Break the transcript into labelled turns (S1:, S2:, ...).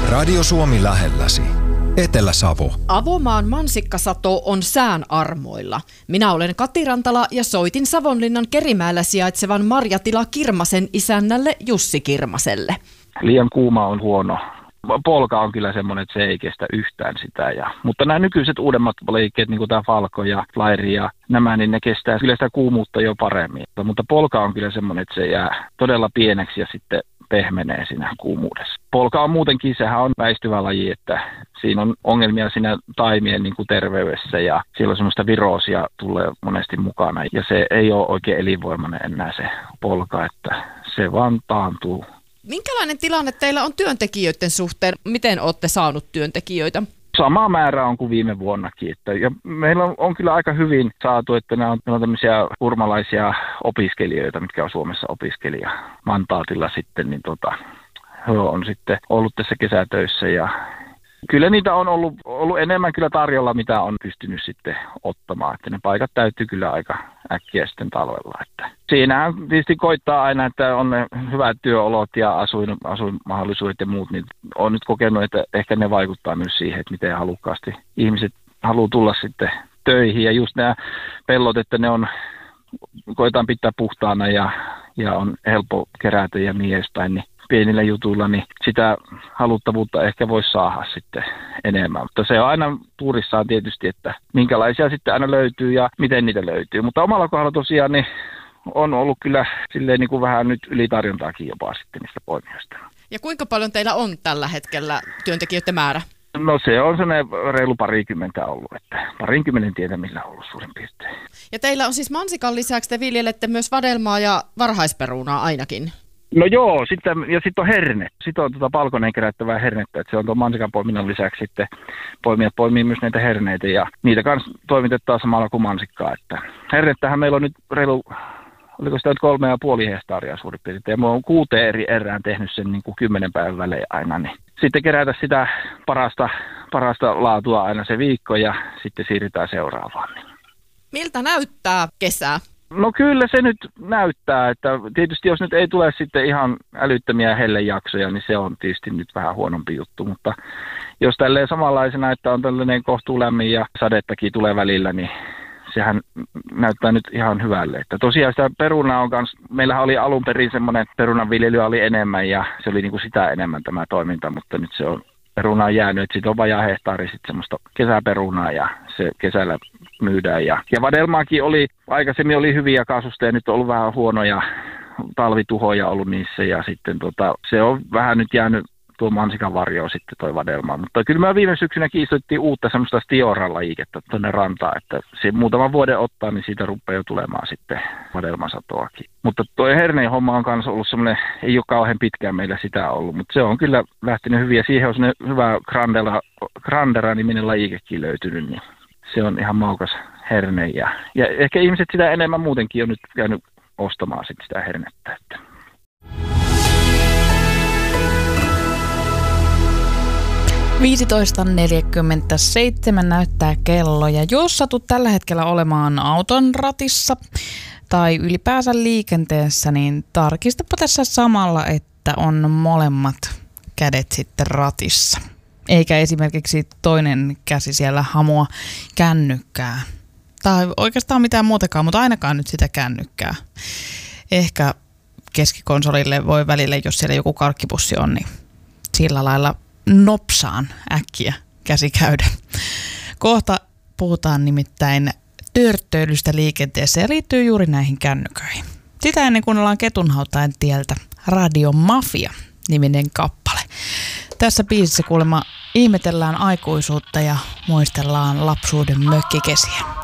S1: Radio Suomi lähelläsi. Etelä-Savo.
S2: Avomaan mansikkasato on sään armoilla. Minä olen Kati Rantala ja soitin Savonlinnan Kerimäellä sijaitsevan marjatila Kirmasen isännälle Jussi Kirmaselle.
S3: Liian kuuma on huono. Polka on kyllä semmoinen, että se ei kestä yhtään sitä. Mutta nämä nykyiset uudemmat liikkeet, niin kuin tämä Falco ja Flairi ja nämä, niin ne kestää kyllä sitä kuumuutta jo paremmin. Mutta polka on kyllä semmoinen, että se jää todella pieneksi ja sitten pehmenee siinä kuumuudessa. Polka on muutenkin, sehän on väistyvä laji, että siinä on ongelmia siinä taimien niin kuin terveydessä ja siellä on semmoista viroosia tulee monesti mukana. Ja se ei ole oikein elinvoimainen enää se polka, että se vaan taantuu.
S2: Minkälainen tilanne teillä on työntekijöiden suhteen? Miten olette saanut työntekijöitä?
S3: Sama määrä on kuin viime vuonnakin. Ja meillä on kyllä aika hyvin saatu, että nämä on tämmöisiä urmalaisia opiskelijoita, mitkä on Suomessa opiskelija mandaatilla sitten, niin he on sitten ollut tässä kesätöissä ja kyllä niitä on ollut enemmän kyllä tarjolla, mitä on pystynyt sitten ottamaan, että ne paikat täytyy kyllä aika äkkiä sitten talvella. Että siinähän tietysti koittaa aina, että on ne hyvät työolot ja asuinmahdollisuudet ja muut, niin olen nyt kokenut, että ehkä ne vaikuttaa myös siihen, että miten halukkaasti ihmiset haluaa tulla sitten töihin ja just nämä pellot, että ne on, koitaan pitää puhtaana ja on helppo kerätä ja niin edespäin, niin pienillä jutuilla, niin sitä haluttavuutta ehkä voisi saada sitten enemmän. Mutta se on aina tuurissaan tietysti, että minkälaisia sitten aina löytyy ja miten niitä löytyy. Mutta omalla kohdalla tosiaan niin on ollut kyllä silleen niin kuin vähän nyt ylitarjontaakin jopa sitten niistä poimijoista.
S2: Ja kuinka paljon teillä on tällä hetkellä työntekijöiden määrä?
S3: No se on sellainen reilu 20 ollut, että 20 tietämillä on ollut suurin piirtein.
S2: Ja teillä on siis mansikan lisäksi te viljelette myös vadelmaa ja varhaisperunaa ainakin?
S3: No joo, sitten on herne. Sitten on palkoneen kerättävää hernettä, että se on tuon mansikan poiminnan lisäksi sitten poimijat poimii myös näitä herneitä ja niitä kanssa toimitetaan samalla kuin mansikkaa. Että hernettähän meillä on nyt reilu, oliko sitä nyt 3,5 hehtaaria suurin piirtein. Ja me on 6 eri erään tehnyt sen niin kuin 10 päivän välein aina, niin sitten kerätä sitä parasta laatua aina se viikko ja sitten siirrytään seuraavaan.
S2: Miltä näyttää kesä?
S3: No kyllä se nyt näyttää, että tietysti jos nyt ei tule sitten ihan älyttömiä hellejaksoja, niin se on tietysti nyt vähän huonompi juttu, mutta jos tälleen samanlaisena, että on tällainen kohtuulämmin ja sadettakin tulee välillä, niin sehän näyttää nyt ihan hyvälle. Että tosiaan sitä perunaa on kanssa, meillähän oli alun perin semmoinen perunanviljely oli enemmän ja se oli niin kuin sitä enemmän tämä toiminta, mutta nyt se on perunaa jäänyt, että sitten on vajaa hehtaari sitten semmoista kesäperunaa ja se kesällä myydään. Ja vadelmaakin aikaisemmin oli hyviä kasvusta ja nyt on ollut vähän huonoja talvituhoja ollut niissä ja sitten se on vähän nyt jäänyt tuo mansikan varjoon sitten toi vadelma. Mutta kyllä me viime syksynä kiistoittiin uutta semmoista stioran-lajiketta tuonne rantaan, että se muutaman vuoden ottaa, niin siitä rupeaa jo tulemaan sitten vadelmasatoakin. Mutta tuo herneen homma on kanssa ollut semmoinen, ei ole kauhean pitkään meillä sitä ollut, mutta se on kyllä lähtenyt hyvin ja siihen on semmoinen hyvä Grandera-niminen lajikekin löytynyt, niin se on ihan maukas herne ja ehkä ihmiset sitä enemmän muutenkin on nyt käynyt ostamaan sitten sitä hernettä. Että.
S4: .47 näyttää kello ja jos satut tällä hetkellä olemaan auton ratissa tai ylipäänsä liikenteessä, niin tarkistapa tässä samalla, että on molemmat kädet sitten ratissa. Eikä esimerkiksi toinen käsi siellä hamua kännykkää. Tai oikeastaan mitään muutakaan, mutta ainakaan nyt sitä kännykkää. Ehkä keskikonsolille voi välillä, jos siellä joku karkkipussi on, niin sillä lailla nopsaan äkkiä käsi käydä. Kohta puhutaan nimittäin törttöilystä liikenteessä ja liittyy juuri näihin kännyköihin. Sitä ennen kuunnellaan Ketunhautain tieltä Radio Mafia-niminen kappale. Tässä biisissä kuulemma ihmetellään aikuisuutta ja muistellaan lapsuuden mökkikesiä.